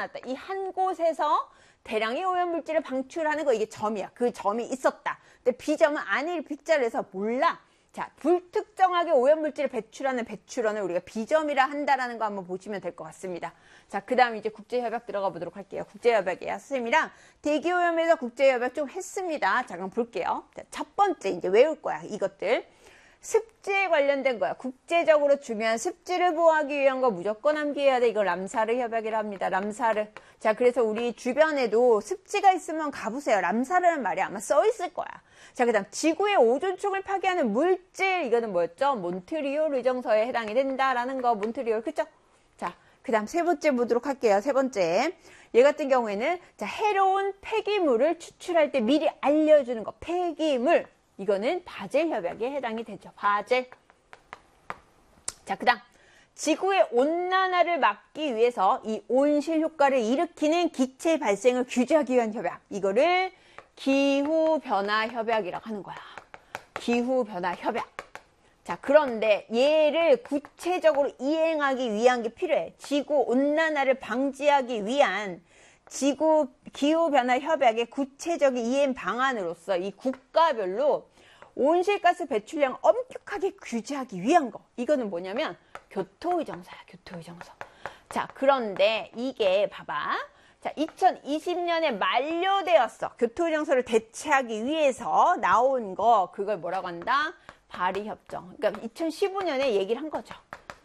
나타났다. 이 한 곳에서 대량의 오염물질을 방출하는 거, 이게 점이야. 그 점이 있었다. 근데 비점은 안일 빗자를 해서 몰라. 자, 불특정하게 오염물질을 배출하는 배출원을 우리가 비점이라 한다라는 거 한번 보시면 될 것 같습니다. 자, 그 다음 이제 국제협약 들어가 보도록 할게요. 국제협약이야. 선생님이랑 대기오염에서 국제협약 좀 했습니다. 자, 그럼 볼게요. 자, 첫 번째 이제 외울 거야. 이것들. 습지에 관련된 거야. 국제적으로 중요한 습지를 보호하기 위한 거 무조건 암기해야 돼. 이걸 람사르 협약이라 합니다. 람사르. 자, 그래서 우리 주변에도 습지가 있으면 가보세요. 람사르라는 말이 아마 써 있을 거야. 자, 그 다음 지구의 오존층을 파괴하는 물질. 이거는 뭐였죠? 몬트리올 의정서에 해당이 된다라는 거. 몬트리올. 그쵸? 자, 그 다음 세 번째 보도록 할게요. 세 번째. 얘 같은 경우에는 자, 해로운 폐기물을 추출할 때 미리 알려주는 거. 폐기물. 이거는 바젤 협약에 해당이 되죠. 바젤. 자, 그 다음 지구의 온난화를 막기 위해서 이 온실 효과를 일으키는 기체 발생을 규제하기 위한 협약. 이거를 기후변화 협약이라고 하는 거야. 기후변화 협약. 자, 그런데 얘를 구체적으로 이행하기 위한 게 필요해. 지구 온난화를 방지하기 위한 기후변화 협약의 구체적인 이행 방안으로서 이 국가별로 온실가스 배출량 엄격하게 규제하기 위한 거. 이거는 뭐냐면 교토의정서야. 교토의정서. 자, 그런데 이게 봐봐. 자, 2020년에 만료되었어. 교토의정서를 대체하기 위해서 나온 거. 그걸 뭐라고 한다? 파리협정. 그러니까 2015년에 얘기를 한 거죠.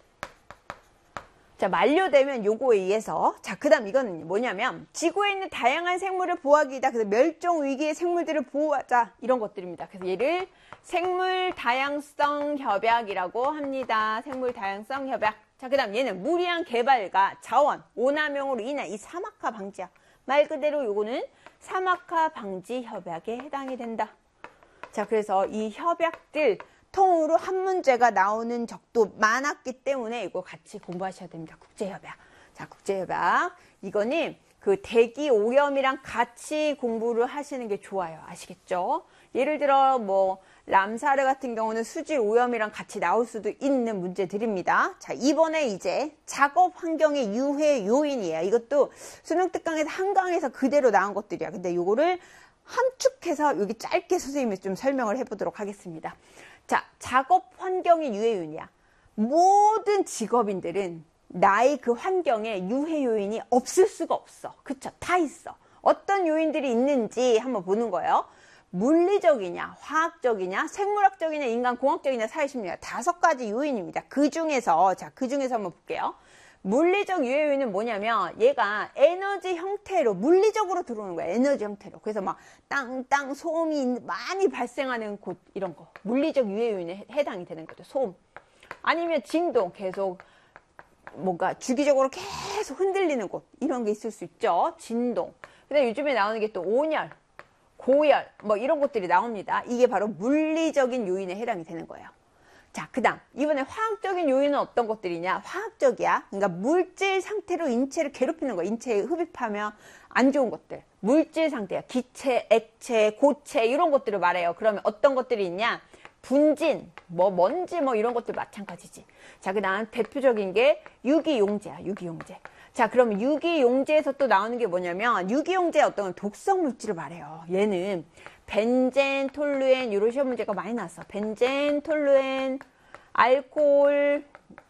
자, 만료되면 요거에 의해서. 자, 그 다음 이거는 뭐냐면 지구에 있는 다양한 생물을 보호하기 위해서 그래서 멸종 위기의 생물들을 보호하자. 이런 것들입니다. 그래서 얘를 생물 다양성 협약이라고 합니다. 생물 다양성 협약. 자, 그 다음 얘는 무리한 개발과 자원 오남용으로 인한 이 사막화 방지야. 말 그대로 요거는 사막화 방지 협약에 해당이 된다. 자, 그래서 이 협약들 통으로 한 문제가 나오는 적도 많았기 때문에 이거 같이 공부하셔야 됩니다. 국제협약. 자, 국제협약. 이거는 그 대기 오염이랑 같이 공부를 하시는 게 좋아요. 아시겠죠? 예를 들어 뭐 람사르 같은 경우는 수질 오염이랑 같이 나올 수도 있는 문제들입니다. 자, 이번에 이제 작업 환경의 유해 요인이에요. 이것도 수능 특강에서 한강에서 그대로 나온 것들이야. 근데 요거를 함축해서 여기 짧게 선생님이 좀 설명을 해보도록 하겠습니다. 자, 작업 환경의 유해 요인이야. 모든 직업인들은 나의 그 환경에 유해 요인이 없을 수가 없어. 그쵸? 다 있어. 어떤 요인들이 있는지 한번 보는 거예요. 물리적이냐, 화학적이냐, 생물학적이냐, 인간공학적이냐, 사회심리학 5가지 요인입니다. 그 중에서 한번 볼게요. 물리적 유해 요인은 뭐냐면 얘가 에너지 형태로 물리적으로 들어오는 거야. 에너지 형태로. 그래서 막 땅 소음이 많이 발생하는 곳 이런 거 물리적 유해 요인에 해당이 되는 거죠. 소음. 아니면 진동 계속 뭔가 주기적으로 계속 흔들리는 곳 이런 게 있을 수 있죠. 진동. 근데 요즘에 나오는 게 또 온열, 고열 뭐 이런 것들이 나옵니다. 이게 바로 물리적인 요인에 해당이 되는 거예요. 자, 그 다음 이번에 화학적인 요인은 어떤 것들이냐. 화학적이야. 그러니까 물질 상태로 인체를 괴롭히는 거. 인체에 흡입하면 안 좋은 것들. 물질 상태야. 기체, 액체, 고체 이런 것들을 말해요. 그러면 어떤 것들이 있냐. 분진, 뭐 먼지 뭐 이런 것들 마찬가지지. 자, 그 다음 대표적인 게 유기용제야. 유기용제. 자, 그러면 유기용제에서 또 나오는 게 뭐냐면 유기용제의 어떤 독성 물질을 말해요. 얘는 벤젠, 톨루엔 이런 시험 문제가 많이 나왔어. 벤젠, 톨루엔, 알코올,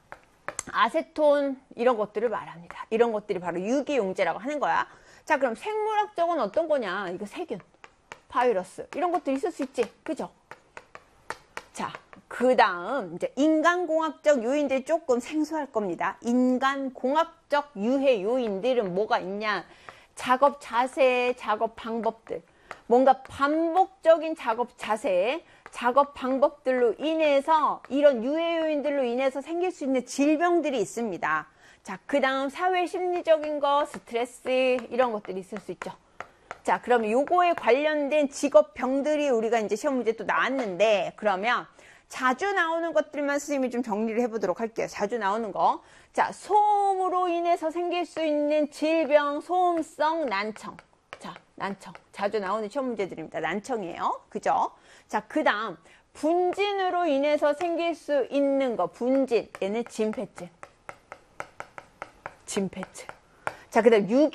아세톤 이런 것들을 말합니다. 이런 것들이 바로 유기용제라고 하는 거야. 자, 그럼 생물학적은 어떤 거냐. 이거 세균, 바이러스 이런 것들이 있을 수 있지. 그죠? 자, 그 다음 이제 인간공학적 요인들이 조금 생소할 겁니다. 인간공학적 유해 요인들은 뭐가 있냐. 작업 자세, 작업 방법들. 뭔가 반복적인 작업 자세, 작업 방법들로 인해서 이런 유해 요인들로 인해서 생길 수 있는 질병들이 있습니다. 자, 그 다음 사회 심리적인 거, 스트레스 이런 것들이 있을 수 있죠. 자, 그러면 요거에 관련된 직업병들이 우리가 이제 시험 문제 또 나왔는데 그러면 자주 나오는 것들만 선생님이 좀 정리를 해보도록 할게요. 자주 나오는 거. 자, 소음으로 인해서 생길 수 있는 질병, 소음성 난청. 자, 난청. 자주 나오는 시험 문제들입니다. 난청이에요. 그죠? 자, 그 다음 분진으로 인해서 생길 수 있는 거. 분진. 얘는 진폐증. 진폐증. 자, 그 다음